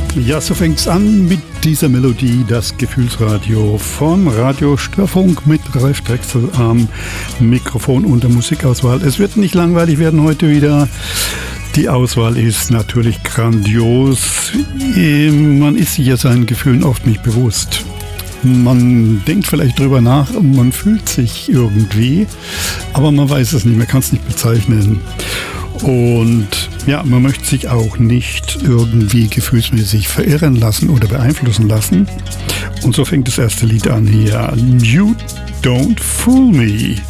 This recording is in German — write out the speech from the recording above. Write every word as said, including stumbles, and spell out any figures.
Ja, so fängt's an mit dieser Melodie, das Gefühlsradio von Radio Störfunk mit Ralf Drechsel am Mikrofon und der Musikauswahl. Es wird nicht langweilig werden heute wieder. Die Auswahl ist natürlich grandios. Man ist sich ja seinen Gefühlen oft nicht bewusst. Man denkt vielleicht drüber nach und man fühlt sich irgendwie, aber man weiß es nicht, man kann es nicht bezeichnen. Und ja, man möchte sich auch nicht irgendwie gefühlsmäßig verirren lassen oder beeinflussen lassen. Und so fängt das erste Lied an hier. You Don't Fool Me.